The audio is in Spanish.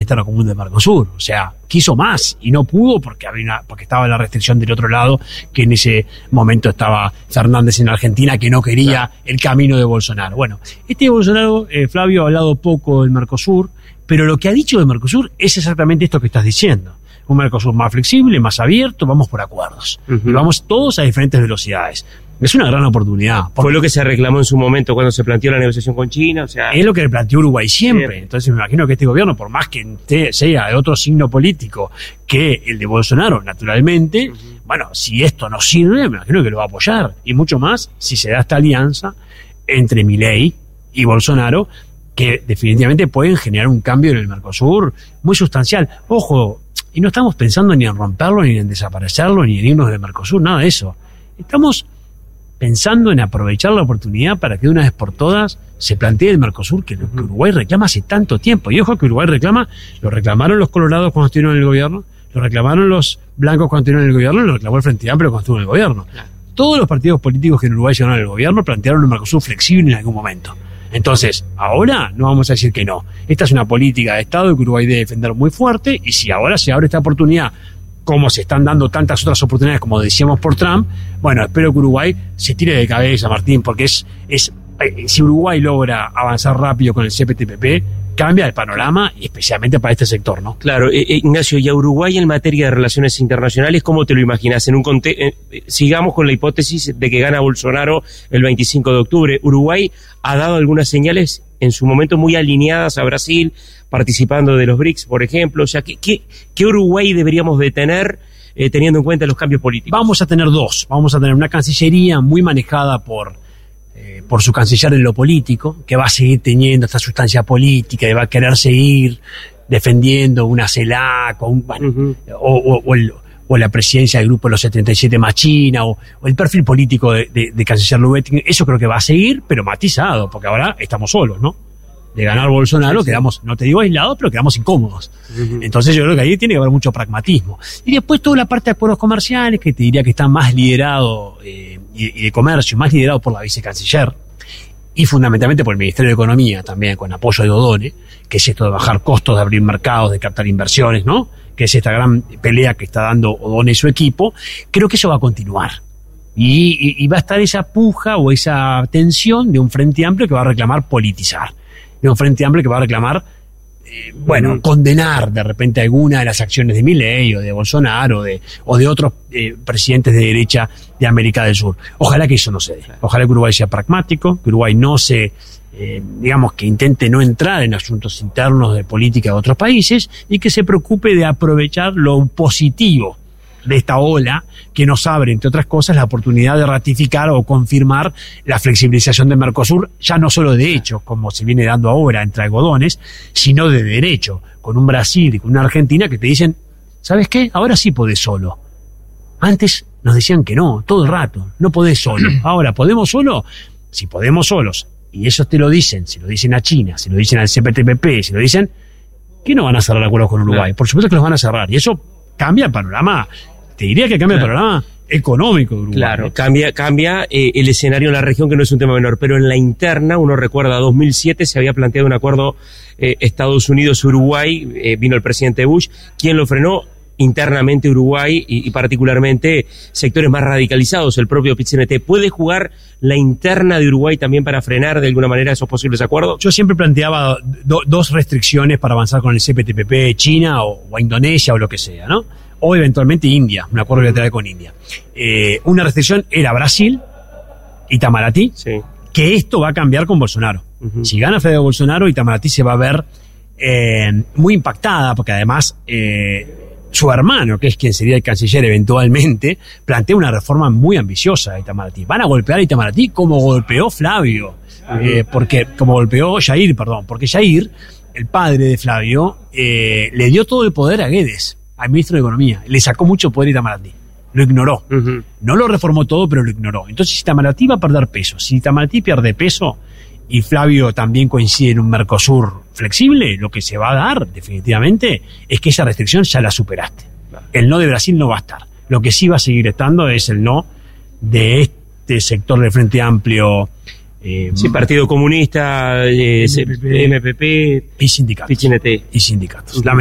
externo común del Mercosur. O sea, quiso más y no pudo porque estaba la restricción del otro lado, que en ese momento estaba Fernández en Argentina, que no quería el camino de Bolsonaro. Bueno, Bolsonaro, Flavio, ha hablado poco del Mercosur, pero lo que ha dicho del Mercosur es exactamente esto que estás diciendo. Un Mercosur más flexible, más abierto, vamos por acuerdos. Y vamos todos a diferentes velocidades. Es una gran oportunidad. Fue lo que se reclamó en su momento cuando se planteó la negociación con China. O sea, es lo que le planteó Uruguay siempre. Entonces me imagino que este gobierno, por más que sea de otro signo político que el de Bolsonaro, naturalmente, bueno, si esto no sirve, me imagino que lo va a apoyar. Y mucho más si se da esta alianza entre Milei y Bolsonaro, que definitivamente pueden generar un cambio en el Mercosur muy sustancial. Ojo, y no estamos pensando ni en romperlo, ni en desaparecerlo, ni en irnos del Mercosur, nada de eso. Estamos pensando en aprovechar la oportunidad para que de una vez por todas se plantee el Mercosur que Uruguay reclama hace tanto tiempo. Y ojo que Uruguay lo reclamaron los colorados cuando estuvieron en el gobierno, lo reclamaron los blancos cuando estuvieron en el gobierno, lo reclamó el Frente Amplio cuando estuvo en el gobierno. Todos los partidos políticos que en Uruguay llegaron al gobierno plantearon un Mercosur flexible en algún momento. Entonces, ahora no vamos a decir que no. Esta es una política de Estado que Uruguay debe defender muy fuerte, y si ahora se abre esta oportunidad, como se están dando tantas otras oportunidades, como decíamos por Trump, bueno, espero que Uruguay se tire de cabeza, Martín, porque si Uruguay logra avanzar rápido con el CPTPP, cambia el panorama, y especialmente para este sector, ¿no? Claro, Ignacio, y a Uruguay en materia de relaciones internacionales, ¿cómo te lo imaginas? Sigamos con la hipótesis de que gana Bolsonaro el 25 de octubre. Uruguay ha dado algunas señales en su momento muy alineadas a Brasil, participando de los BRICS, por ejemplo. O sea, ¿qué Uruguay deberíamos de tener teniendo en cuenta los cambios políticos? Vamos a tener dos. Vamos a tener una cancillería muy manejada por su canciller en lo político, que va a seguir teniendo esta sustancia política y va a querer seguir defendiendo una CELAC o la presidencia del grupo de los 77 más China, o el perfil político de canciller Lubetkin. Eso creo que va a seguir, pero matizado, porque ahora estamos solos, ¿no? De ganar Bolsonaro, quedamos, no te digo aislados, pero quedamos incómodos. Entonces yo creo que ahí tiene que haber mucho pragmatismo. Y después toda la parte de acuerdos comerciales, que te diría que está más liderado, y de comercio, más liderado por la vicecanciller, y fundamentalmente por el Ministerio de Economía, también con apoyo de Odone, que es esto de bajar costos, de abrir mercados, de captar inversiones, ¿no? Que es esta gran pelea que está dando Odone y su equipo. Creo que eso va a continuar. Y va a estar esa puja o esa tensión de un Frente Amplio que va a reclamar politizar, de un Frente Amplio que va a reclamar, condenar de repente alguna de las acciones de Milei o de Bolsonaro o de otros presidentes de derecha de América del Sur. Ojalá que eso no se dé. Ojalá que Uruguay sea pragmático, que Uruguay no que intente no entrar en asuntos internos de política de otros países, y que se preocupe de aprovechar lo positivo de esta ola que nos abre, entre otras cosas, la oportunidad de ratificar o confirmar la flexibilización de Mercosur, ya no solo de hecho, como se viene dando ahora entre algodones, sino de derecho, con un Brasil y con una Argentina que te dicen, ¿sabes qué? Ahora sí podés solo. Antes nos decían que no, todo el rato, no podés solo. Ahora, ¿podemos solo? Si podemos solos, y ellos te lo dicen, se lo dicen a China, se lo dicen al CPTPP, se lo dicen, ¿qué no van a cerrar acuerdos con Uruguay? Por supuesto que los van a cerrar, y eso cambia el panorama, te diría que cambia el panorama económico de Uruguay. Claro, cambia el escenario en la región, que no es un tema menor, pero en la interna, uno recuerda, 2007 se había planteado un acuerdo Estados Unidos-Uruguay, vino el presidente Bush, quien lo frenó internamente Uruguay y particularmente sectores más radicalizados, el propio PIT-CNT. ¿Puede jugar la interna de Uruguay también para frenar de alguna manera esos posibles acuerdos? Yo siempre planteaba dos restricciones para avanzar con el CPTPP, China o Indonesia o lo que sea, ¿no? O eventualmente India, un acuerdo bilateral con India. Una restricción era Brasil, Itamaraty, que esto va a cambiar con Bolsonaro. Si gana Federico Bolsonaro, Itamaraty se va a ver muy impactada, porque además su hermano, que es quien sería el canciller eventualmente, plantea una reforma muy ambiciosa de Itamaraty. Van a golpear a Itamaraty como golpeó Flavio, porque Jair, el padre de Flavio, le dio todo el poder a Guedes, al ministro de Economía. Le sacó mucho poder a Itamaraty. Lo ignoró. No lo reformó todo, pero lo ignoró. Entonces Itamaraty va a perder peso. Si Itamaraty pierde peso y Flavio también coincide en un Mercosur flexible, lo que se va a dar definitivamente es que esa restricción ya la superaste. El no de Brasil no va a estar. Lo que sí va a seguir estando es el no de este sector del Frente Amplio, Partido Comunista, MPP y sindicatos. PIT-CNT. Y sindicatos.